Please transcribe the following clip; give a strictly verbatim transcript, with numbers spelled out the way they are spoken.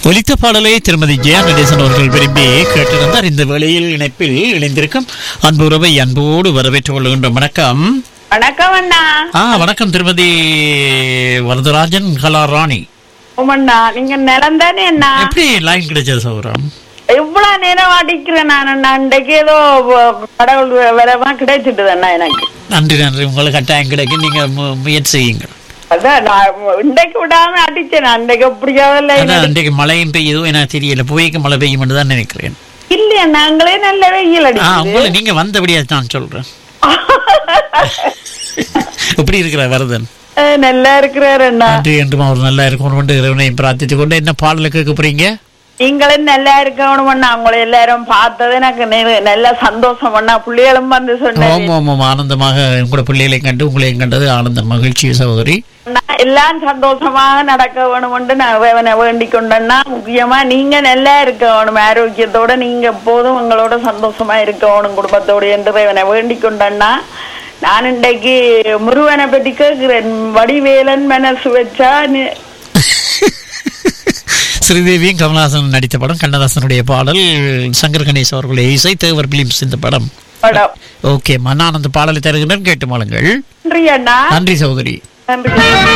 ஒலித்த பாடலை திருமதி ஜெயா நடேசன் அவர்கள் விரும்பி கேட்டிருந்தார். இந்த வேளையில் இணைப்பில் இணைந்திருக்கும் அன்பு உறவை அன்போடு வரவேற்றுக் கொள்கின்றோம். வணக்கம். வணக்கம் அண்ணா. ஆ வணக்கம் திருமதி வரதராஜன் கலாராணி. அண்ணா நீங்க நிலந்தானே அண்ணா? எப்படி லைன் கிடைச்சது சௌரம்? எவ்வளவு நேரம் அடிக்கிறேன் நான் அண்ணா. இன்றைக்கு ஏதோ கடவுள் வரமா கிடைச்சிட்டு அண்ணா எனக்கு. நன்றி நன்றி. உங்களுக்கு கட்டாயம் கிடைக்கும். நீங்க முயற்சி செய்யுங்கள். அதான் இன்றைக்கு விடாம அடிச்சேன். அன்றைக்கு எப்படியாவது இன்றைக்கு மழையும் பெய்யுதோ எனக்கு தெரியல. புயக்கு மழை பெய்யும் என்று தான் நினைக்கிறேன். இல்லையா நாங்களே நல்ல வெயில் அடிச்சு நீங்க வந்தபடியா நான் சொல்றேன். எப்படி இருக்கிற வரதன்? நல்லா இருக்கிறாரு அண்ணா. நன்றி என்றும் அவர் நல்லா இருக்கணும் இறைவனை பிரார்த்தித்துக் கொண்டு என்ன பாடல கேட்க போறீங்க? நீங்களும் நல்லா இருக்கணும் அண்ணா. உங்களை எல்லாரும் பார்த்தது எனக்கு நல்ல சந்தோஷம் அண்ணா. பிள்ளைகளும் வந்து சொன்னேன் ஆனந்தமாக உங்களோட பிள்ளைகளையும் கண்டு உங்களையும் கண்டது ஆனந்த மகிழ்ச்சி சகோதரி. எல்லாம் சந்தோஷமாக நடக்க வேணும்னு நான் வேண்டிக் கொண்டேன்னா, முக்கியமா நீங்க நல்லா இருக்க வேணும், ஆரோக்கியத்தோட நீங்க எப்போதும் உங்களோட சந்தோஷமா இருக்க வேணும் குடும்பத்தோட என்று வேண்டிக் கொண்டேன்னா, நான் இன்றைக்கு முருகனை பற்றி கேட்கிறேன். வடிவேலன் மனசு வச்சா ஸ்ரீதேவியும் கமலஹாசன் நடித்த படம். கண்ணதாசனுடைய பாடல், சங்கர் கணேஷ் அவர்களுடைய இசை, தேவர் பிலிம்ஸ் இந்த படம். ஓகே, நான் அந்த பாடலை தருகிறேன், கேட்டு மாளுங்கள். நன்றி அண்ணா. நன்றி சகோதரி. நன்றி.